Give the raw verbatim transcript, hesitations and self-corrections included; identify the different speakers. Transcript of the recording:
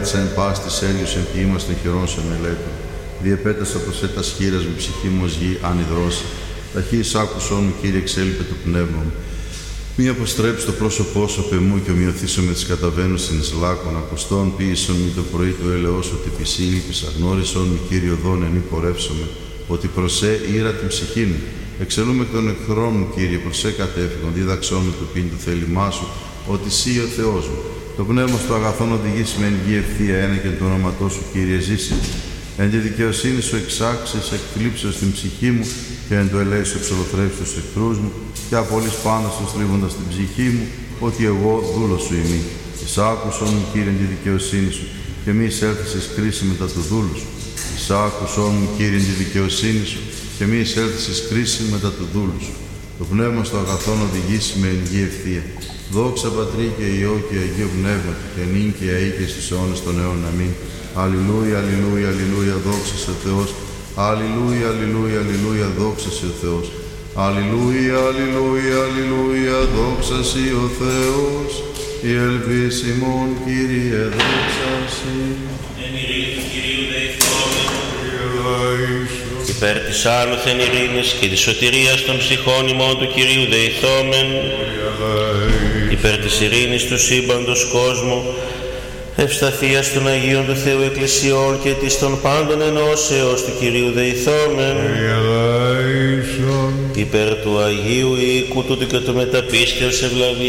Speaker 1: έρατησα εν πάση της έργης εν ποιή μας των χειρών σε μελέτων. Διεπέτασα προς έτας χείρας μου ψυχή μου ως γη ανιδρώση. Ταχύς άκουσόν μου, Κύριε, εξέλιπε το πνεύμα μου. Μη αποστρέψει το πρόσωπό σου απ' εμού και ομοιωθήσω με τις καταβαίνους στην Ισλάκων. Ακουστών ποιήσον μη το πρωί του έλεος ότι πισή ήλπις αγνώρισον μη, Κύριο δόν εν υπορεύσομαι, ότι προσέ ήρα την ψυχή μου. Εξελούμε εκ των εχθρών μου, Κύριε, προσέ κατέφυγον, δίδαξόν με το πίν του θέλημά σου, ότι σύ ο Θεός μου. Το πνεύμα στο αγαθόν οδηγήσει με εν γη ευθεία ένα και το όνοματό σου, Κύριε, ζήσει. Εν τη δικαιοσύνη σου εξάξεις εκθλίψεως την ψυχή μου και εν το ελέη σου εξολοθρεύσεις τους εχθρούς μου και απολύς πάντα σου στρίβοντας την ψυχή μου, ότι εγώ δούλος σου ημί. Εισάκουσον μου, Κύριε, εν τη δικαιοσύνη σου και μη εισέλθεις εις κρίση μετά του δούλου σου. Εισάκουσον μου, Κύριε, εν τη δικαιοσύνη σου και μη εισέλθεις εις κρίση μετά του δούλου σου. Το πνεύμα στο αγαθόν οδηγήσει με εν γη ευθεία. Δόξα Πατρί και Υιό και Αγίο Πνεύματι και νυν και αεί και στους αιώνες των αιώνων. Αμήν. Αλληλούια, αλληλούια, αλληλούια, δόξα σε ο Θεός. Αλληλούια, αλληλούια, αλληλούια, δόξα σε ο Θεός. Αλληλούια, αλληλούια, αλληλούια, δόξα σε ο Θεός. Η ελπίση ημών, Κύριε, δόξα σε.
Speaker 2: Εν ειρήνη του Κυρίου δεηθόμεν. Υπέρ της άνωθεν ειρήνης και της σωτηρίας των ψυχών ημών του Κυρίου δεηθόμεν. Υπέρ της ειρήνης του σύμπαντος κόσμου, ευσταθίας των Αγίων του Θεού Εκκλησιών και της των πάντων ενώσεως του Κυρίου δεηθόμεν. Υπέρ του Αγίου οίκου τούτου και του μεταπίστεως ευλαβή